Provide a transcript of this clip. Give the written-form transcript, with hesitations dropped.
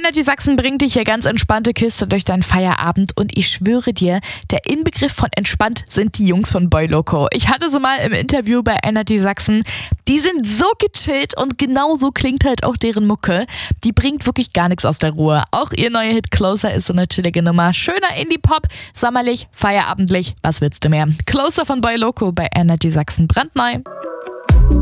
Energy Sachsen bringt dich hier ganz entspannte Kiste durch deinen Feierabend und ich schwöre dir, der Inbegriff von entspannt sind die Jungs von Boy Loco. Ich hatte sie mal im Interview bei Energy Sachsen. Die sind so gechillt und genau so klingt halt auch deren Mucke. Die bringt wirklich gar nichts aus der Ruhe. Auch ihr neuer Hit Closer ist so eine chillige Nummer. Schöner Indie-Pop, sommerlich, feierabendlich, was willst du mehr? Closer von Boy Loco bei Energy Sachsen, brandneu.